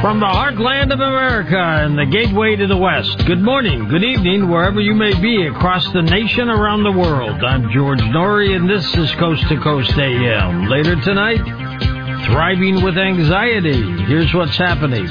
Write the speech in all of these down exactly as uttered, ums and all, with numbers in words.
From the heartland of America and the gateway to the West, good morning, good evening, wherever you may be across the nation, around the world. I'm George Norrie, and this is Coast to Coast A M. Later tonight, thriving with anxiety. Here's what's happening.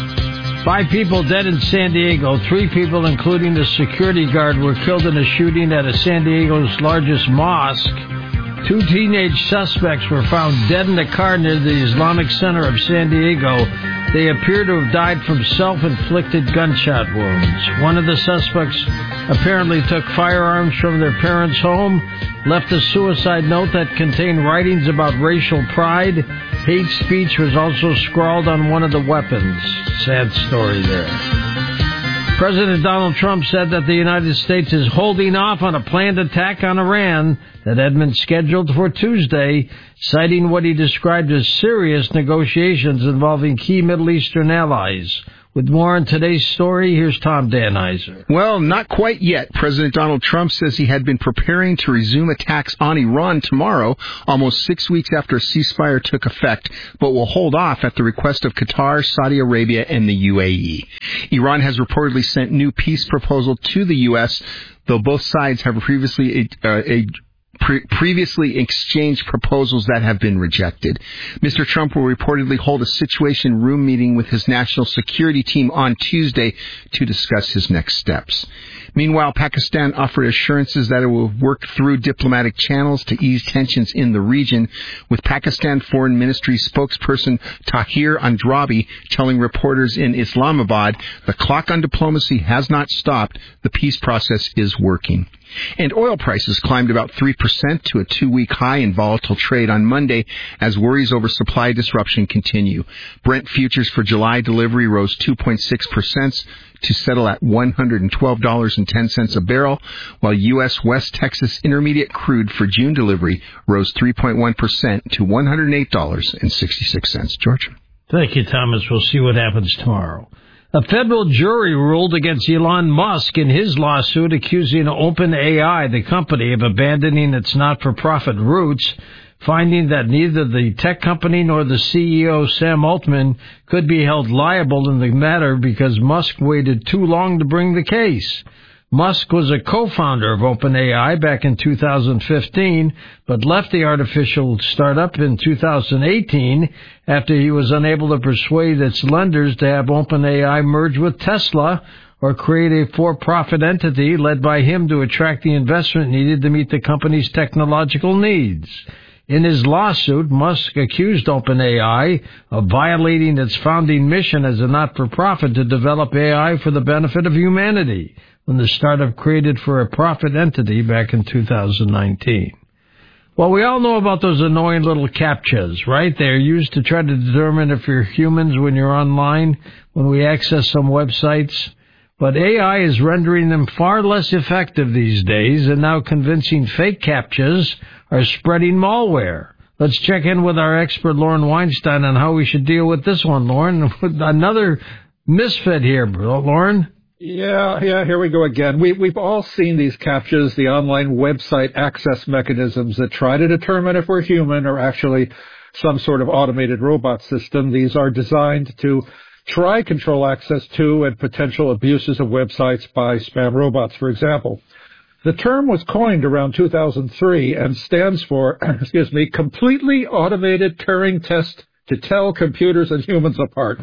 Five people dead in San Diego. Three people, including the security guard, were killed in a shooting at a San Diego's largest mosque. Two teenage suspects were found dead in a car near the Islamic Center of San Diego. They appear to have died from self-inflicted gunshot wounds. One of the suspects apparently took firearms from their parents' home, left a suicide note that contained writings about racial pride. Hate speech was also scrawled on one of the weapons. Sad story there. President Donald Trump said that the United States is holding off on a planned attack on Iran that had been scheduled for Tuesday, citing what he described as serious negotiations involving key Middle Eastern allies. With more on today's story, here's Tom Danheiser. Well, not quite yet. President Donald Trump says he had been preparing to resume attacks on Iran tomorrow, almost six weeks after a ceasefire took effect, but will hold off at the request of Qatar, Saudi Arabia, and the U A E. Iran has reportedly sent new peace proposal to the U S, though both sides have previously uh, a Pre- previously exchanged proposals that have been rejected. Mister Trump will reportedly hold a Situation Room meeting with his national security team on Tuesday to discuss his next steps. Meanwhile, Pakistan offered assurances that it will work through diplomatic channels to ease tensions in the region, with Pakistan Foreign Ministry spokesperson Tahir Andrabi telling reporters in Islamabad, the clock on diplomacy has not stopped, the peace process is working. And oil prices climbed about three percent to a two-week high in volatile trade on Monday as worries over supply disruption continue. Brent futures for July delivery rose two point six percent to settle at one hundred twelve dollars and ten cents a barrel, while U S. West Texas Intermediate crude for June delivery rose three point one percent to one hundred eight dollars and sixty-six cents. George? Thank you, Thomas. We'll see what happens tomorrow. A federal jury ruled against Elon Musk in his lawsuit accusing OpenAI, the company, of abandoning its not-for-profit roots, finding that neither the tech company nor the C E O, Sam Altman, could be held liable in the matter because Musk waited too long to bring the case. Musk was a co-founder of OpenAI back in two thousand fifteen, but left the artificial startup in two thousand eighteen after he was unable to persuade its lenders to have OpenAI merge with Tesla or create a for-profit entity led by him to attract the investment needed to meet the company's technological needs. In his lawsuit, Musk accused OpenAI of violating its founding mission as a not-for-profit to develop A I for the benefit of humanity, when the startup created for a profit entity back in two thousand nineteen. Well, we all know about those annoying little CAPTCHAs, right? They're used to try to determine if you're humans when you're online, when we access some websites. But A I is rendering them far less effective these days, and now convincing fake CAPTCHAs are spreading malware. Let's check in with our expert, Lauren Weinstein, on how we should deal with this one, Lauren. Another misfit here, Lauren. Yeah, yeah, here we go again. We, we've all seen these CAPTCHAs, the online website access mechanisms that try to determine if we're human or actually some sort of automated robot system. These are designed to try control access to and potential abuses of websites by spam robots, for example. The term was coined around two thousand three and stands for, excuse me, completely automated Turing test to tell computers and humans apart.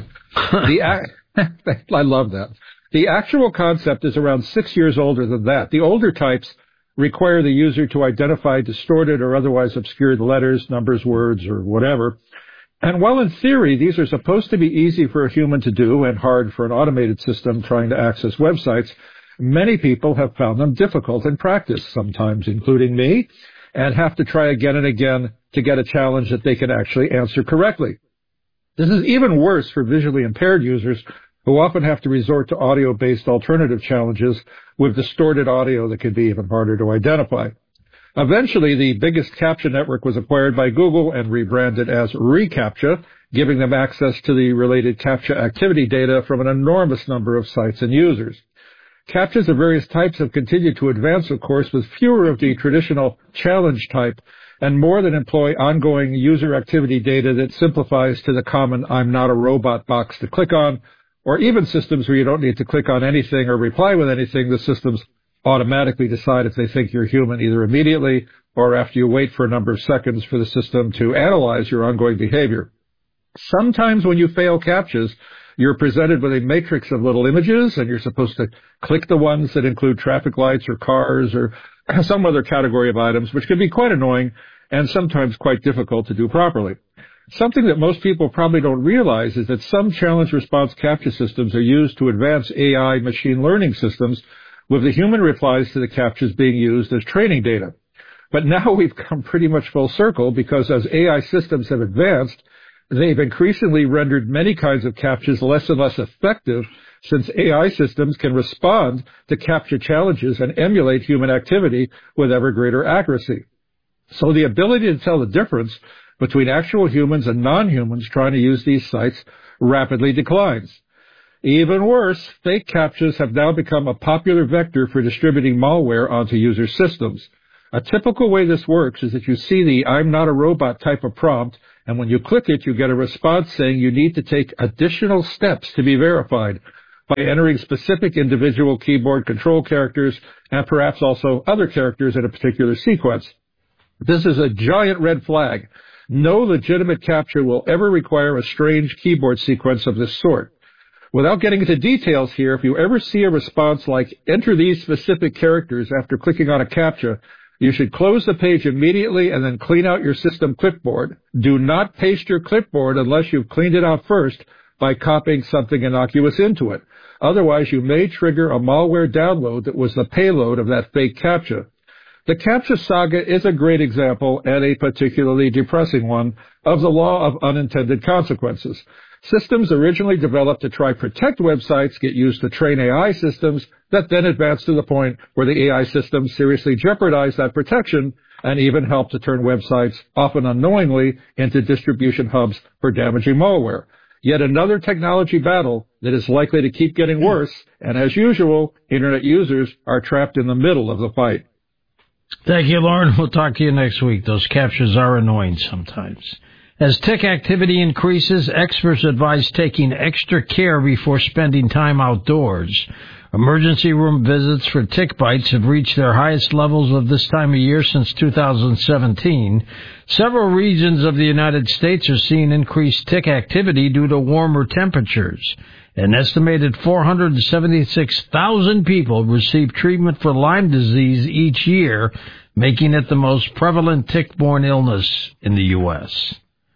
the I love that. The actual concept is around six years older than that. The older types require the user to identify distorted or otherwise obscured letters, numbers, words, or whatever. And while in theory these are supposed to be easy for a human to do and hard for an automated system trying to access websites, many people have found them difficult in practice, sometimes including me, and have to try again and again to get a challenge that they can actually answer correctly. This is even worse for visually impaired users who often have to resort to audio-based alternative challenges with distorted audio that can be even harder to identify. Eventually, the biggest CAPTCHA network was acquired by Google and rebranded as reCAPTCHA, giving them access to the related CAPTCHA activity data from an enormous number of sites and users. CAPTCHAs of various types have continued to advance, of course, with fewer of the traditional challenge type and more that employ ongoing user activity data that simplifies to the common I'm not a robot box to click on, or even systems where you don't need to click on anything or reply with anything. The systems automatically decide if they think you're human either immediately or after you wait for a number of seconds for the system to analyze your ongoing behavior. Sometimes when you fail CAPTCHAs, you're presented with a matrix of little images, and you're supposed to click the ones that include traffic lights or cars or some other category of items, which can be quite annoying and sometimes quite difficult to do properly. Something that most people probably don't realize is that some challenge response CAPTCHA systems are used to advance A I machine learning systems, with the human replies to the CAPTCHAs being used as training data. But now we've come pretty much full circle, because as A I systems have advanced, they've increasingly rendered many kinds of CAPTCHAs less and less effective, since A I systems can respond to CAPTCHA challenges and emulate human activity with ever greater accuracy. So the ability to tell the difference between actual humans and non-humans trying to use these sites rapidly declines. Even worse, fake CAPTCHAs have now become a popular vector for distributing malware onto user systems. A typical way this works is that you see the I'm not a robot type of prompt, and when you click it, you get a response saying you need to take additional steps to be verified by entering specific individual keyboard control characters and perhaps also other characters in a particular sequence. This is a giant red flag. No legitimate CAPTCHA will ever require a strange keyboard sequence of this sort. Without getting into details here, if you ever see a response like enter these specific characters after clicking on a CAPTCHA, you should close the page immediately and then clean out your system clipboard. Do not paste your clipboard unless you've cleaned it out first by copying something innocuous into it. Otherwise, you may trigger a malware download that was the payload of that fake CAPTCHA. The CAPTCHA saga is a great example, and a particularly depressing one, of the law of unintended consequences. Systems originally developed to try protect websites get used to train A I systems that then advance to the point where the A I systems seriously jeopardize that protection and even help to turn websites, often unknowingly, into distribution hubs for damaging malware. Yet another technology battle that is likely to keep getting worse, and as usual, Internet users are trapped in the middle of the fight. Thank you, Lauren. We'll talk to you next week. Those CAPTCHAs are annoying sometimes. As tick activity increases, experts advise taking extra care before spending time outdoors. Emergency room visits for tick bites have reached their highest levels of this time of year since two thousand seventeen. Several regions of the United States are seeing increased tick activity due to warmer temperatures. An estimated four hundred seventy-six thousand people receive treatment for Lyme disease each year, making it the most prevalent tick-borne illness in the U S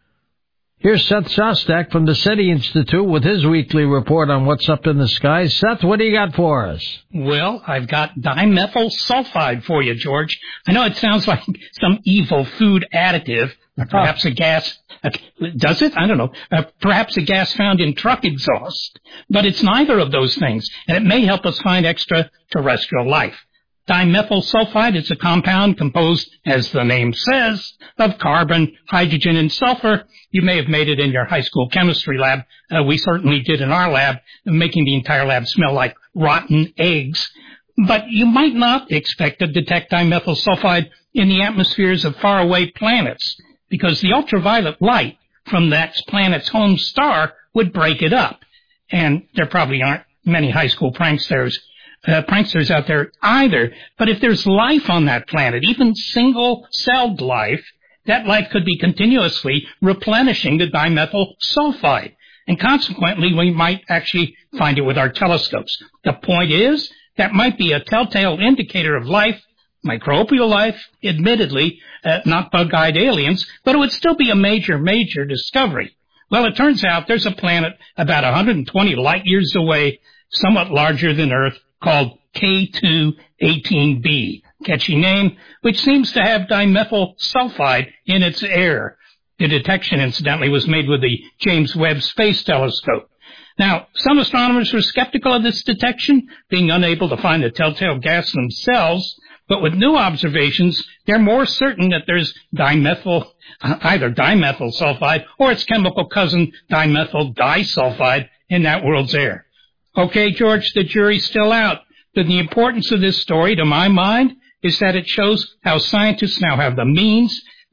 Here's Seth Shostak from the SETI Institute with his weekly report on what's up in the skies. Seth, what do you got for us? Well, I've got dimethyl sulfide for you, George. I know it sounds like some evil food additive, or perhaps a gas. Uh, does it? I don't know. Uh, perhaps a gas found in truck exhaust. But it's neither of those things, and it may help us find extraterrestrial life. Dimethyl sulfide is a compound composed, as the name says, of carbon, hydrogen, and sulfur. You may have made it in your high school chemistry lab. Uh, we certainly did in our lab, making the entire lab smell like rotten eggs. But you might not expect to detect dimethyl sulfide in the atmospheres of faraway planets, because the ultraviolet light from that planet's home star would break it up. And there probably aren't many high school pranksters Uh, pranksters out there either. But if there's life on that planet, even single-celled life, that life could be continuously replenishing the dimethyl sulfide. And consequently, we might actually find it with our telescopes. The point is, that might be a telltale indicator of life, microbial life, admittedly, uh, not bug-eyed aliens, but it would still be a major, major discovery. Well, it turns out there's a planet about one hundred twenty light-years away, somewhat larger than Earth, called K two eighteen b, catchy name, which seems to have dimethyl sulfide in its air. The detection, incidentally, was made with the James Webb Space Telescope. Now, some astronomers were skeptical of this detection, being unable to find the telltale gas themselves, but with new observations, they're more certain that there's dimethyl, either dimethyl sulfide or its chemical cousin, dimethyl disulfide, in that world's air. Okay, George, the jury's still out, but the importance of this story, to my mind, is that it shows how scientists now have the means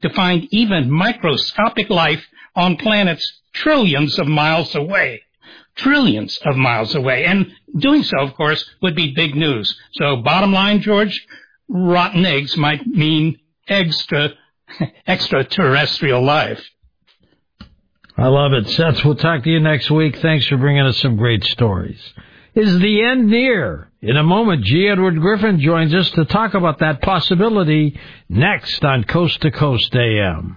to find even microscopic life on planets trillions of miles away. Trillions of miles away. And doing so, of course, would be big news. So bottom line, George, rotten eggs might mean extra, extraterrestrial life. I love it. Seth, we'll talk to you next week. Thanks for bringing us some great stories. Is the end near? In a moment, G. Edward Griffin joins us to talk about that possibility next on Coast to Coast A M.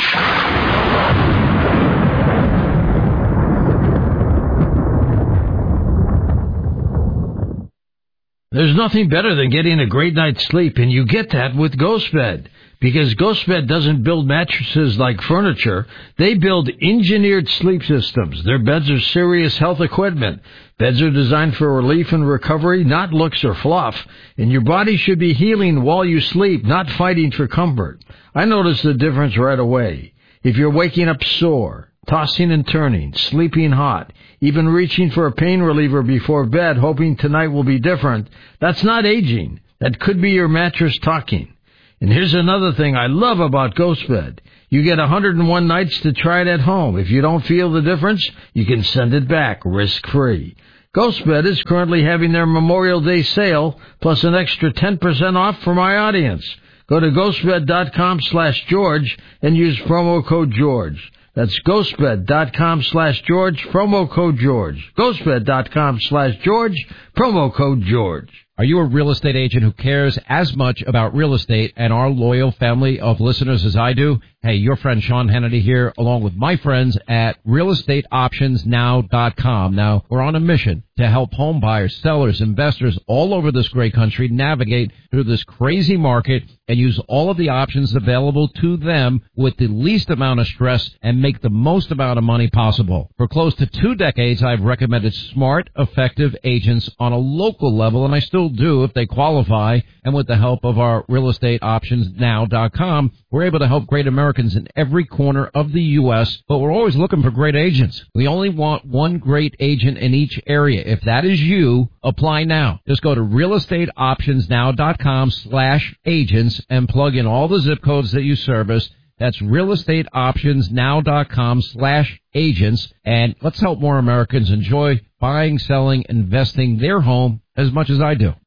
There's nothing better than getting a great night's sleep, and you get that with GhostBed. Because GhostBed doesn't build mattresses like furniture, they build engineered sleep systems. Their beds are serious health equipment. Beds are designed for relief and recovery, not looks or fluff. And your body should be healing while you sleep, not fighting for comfort. I noticed the difference right away. If you're waking up sore, tossing and turning, sleeping hot, even reaching for a pain reliever before bed, hoping tonight will be different, that's not aging. That could be your mattress talking. And here's another thing I love about GhostBed. You get one hundred one nights to try it at home. If you don't feel the difference, you can send it back risk-free. GhostBed is currently having their Memorial Day sale, plus an extra ten percent off for my audience. Go to ghostbed.com slash George and use promo code George. That's ghostbed.com slash George, promo code George. ghostbed.com slash George, promo code George. Are you a real estate agent who cares as much about real estate and our loyal family of listeners as I do? Hey, your friend Sean Hannity here, along with my friends at real estate options now dot com. Now, we're on a mission to help home buyers, sellers, investors all over this great country navigate through this crazy market and use all of the options available to them with the least amount of stress and make the most amount of money possible. For close to two decades, I've recommended smart, effective agents on a local level, and I still do if they qualify. And with the help of our real estate options now dot com, we're able to help great Americans in every corner of the U S, but we're always looking for great agents. We only want one great agent in each area. If that is you, apply now. Just go to real estate options now dot com slash agents and plug in all the zip codes that you service. That's real estate options now dot com slash agents. And let's help more Americans enjoy buying, selling, investing their home as much as I do.